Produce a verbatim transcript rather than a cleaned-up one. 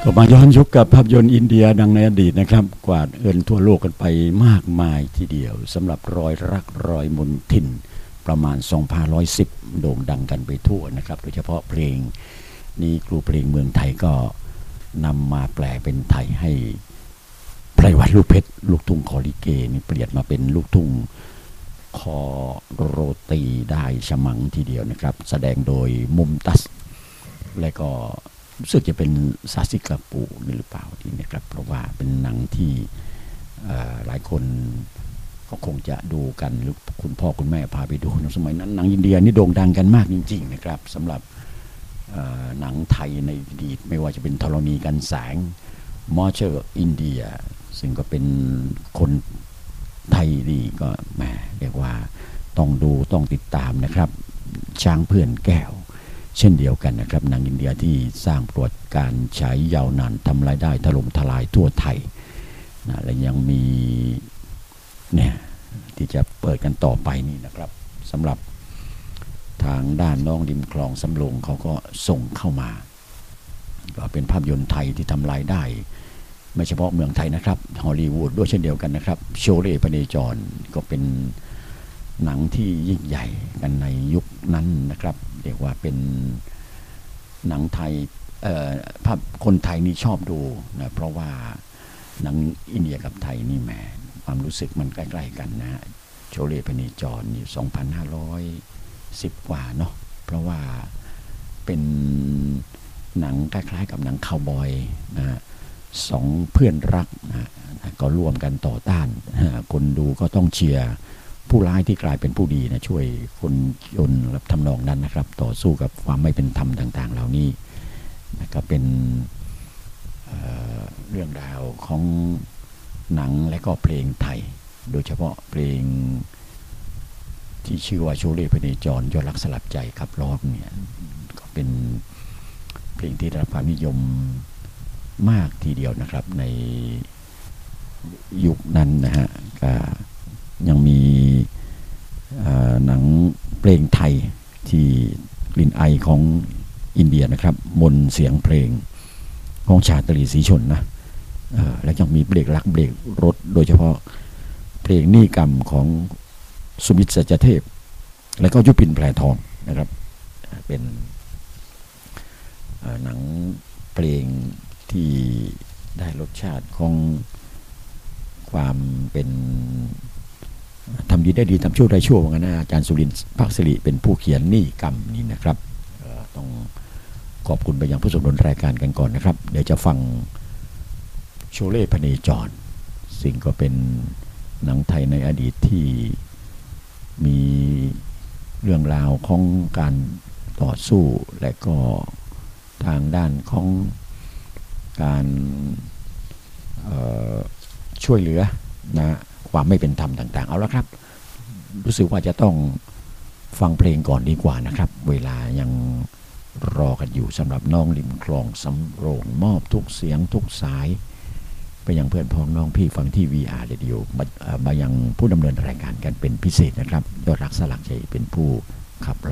ก็มาย้อนยุคกับภาพยนตร์อินเดียดังในอดีตนะครับกวาดเอินทั่วโลกกันไปมากมายทีเดียวสำหรับรอยรักรอยมนทินประมาณสองพันห้าร้อยสิบโด่งดังกันไปทั่วนะครับโดยเฉพาะเพลงนี้ครูเพลงเมืองไทยก็นำมาแปลเป็นไทยให้ไพรวัตรลูกเพชรลูกทุ่งคอลิเกนี่เปลี่ยนมาเป็นลูกทุ่งคอโรตีได้ฉมังทีเดียวนะครับแสดงโดยมุมตัสและก็รู้สึกจะเป็นซาซิกาปูนี่หรือเปล่าที่นะครับเพราะว่าเป็นหนังที่หลายคนก็คงจะดูกันหรือคุณพ่อคุณแม่พาไปดูในสมัยนั้นหนังอินเดียนี่โด่งดังกันมากจริงๆนะครับสำหรับหนังไทยในอดีตไม่ว่าจะเป็นธรณีกันแสงมอเชอร์อินเดียซึ่งก็เป็นคนไทยดีก็แหมเรียกว่าต้องดูต้องติดตามนะครับช้างเพื่อนแก้วเช่นเดียวกันนะครับหนังอินเดียที่สร้างประวัติการใช้ยาวนานทำรายได้ถล่มทลายทั่วไทยนะและยังมีเนี่ยที่จะเปิดกันต่อไปนี่นะครับสำหรับทางด้านน้องริมคลองสำโรงเขาก็ส่งเข้ามาก็เป็นภาพยนตร์ไทยที่ทำรายได้ไม่เฉพาะเมืองไทยนะครับฮอลลีวูดด้วยเช่นเดียวกันนะครับโชเล่พเนจรก็เป็นหนังที่ยิ่งใหญ่กันในยุคนั้นนะครับเรียกว่าเป็นหนังไทยภาพคนไทยนี่ชอบดูนะเพราะว่าหนังอินเดียกับไทยนี่แหมความรู้สึกมันใกล้ๆกันนะฮะโชเล่พเนจรนี่สองพันห้าร้อยสิบกว่าเนาะเพราะว่าเป็นหนังคล้ายๆกับหนังคาวบอยนะสองเพื่อนรักนะก็ร่วมกันต่อต้านคนดูก็ต้องเชียร์ผู้ร้ายที่กลายเป็นผู้ดีนะช่วยคนจนรับทำนองนั้นนะครับต่อสู้กับความไม่เป็นธรรมต่างๆเหล่านี้นะก็เป็น เอ่อ เรื่องราวของหนังและก็เพลงไทยโดยเฉพาะเพลงที่ชื่อว่าโชเล่พเนจรยอดรักสลับใจขับร้องเนี่ยก็เป็นเพลงที่ได้รับความนิยมมากทีเดียวนะครับในยุคนั้นนะฮะก็ยังมีหนังเพลงไทยที่กลิ่นไอของอินเดียนะครับมนเสียงเพลงของชาตรีศรีชนนะและยังมีเบรกรักเบรกรถโดยเฉพาะเพลงนิกรรมของสุมิตรสัจเทพและก็ยุพินแพรทองนะครับเป็นหนังเพลงที่ได้รสชาติของความเป็นทำดีได้ดีทำชั่วได้ชั่วเหมือนกันนะอาจารย์สุรินทร์ภาคสิริเป็นผู้เขียนนิกรรมนี่นะครับต้องขอบคุณไปยังผู้สนับสนุนรายการกันก่อนนะครับเดี๋ยวจะฟังโชเล่พเนจรสิ่งก็เป็นหนังไทยในอดีตที่มีเรื่องราวของการต่อสู้และก็ทางด้านของการช่วยเหลือนะความไม่เป็นธรรมต่างๆเอาละครับรู้สึกว่าจะต้องฟังเพลงก่อนดีกว่านะครับเวลายังรอกันอยู่สำหรับน้องริมคลองสำโรงมอบทุกเสียงทุกสายไปยังเพื่อนพ้องน้องพี่ฟังที่ วี อาร์ Radio มา, มายังผู้ดำเนินรายการกันเป็นพิเศษนะครับยอดรักสลักใจเป็นผู้ขับ